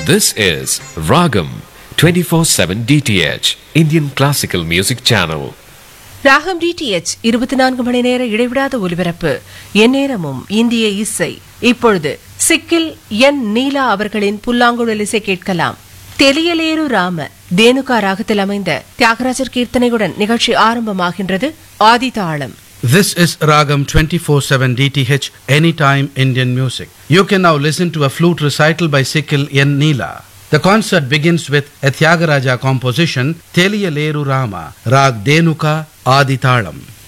This is Ragam 24/7 DTH Indian Classical Music Channel. ராகம் DTH 24 மணி நேர இடைவிடாத ஒலிபரப்பு. எந்நேரமும் இந்திய இசை. இப்பொழுது சிக்கில் என் நீலா அவர்களின் புல்லாங்குழல் இசை கேட்கலாம். தெலியலேரு ராம தேனுகா ராகத்தில் அமைந்த தியாகராஜர் கீர்த்தனையுடன் நிகழ்ச்சி ஆரம்பமாகின்றது. ஆதி தாளம். This is Ragam 24/7 DTH Anytime Indian Music. You can now listen to a flute recital by Sikil N. Neela. The concert begins with a Tyagaraja composition, Teliyaleru Rama, Rag Denuka Adi Thalam.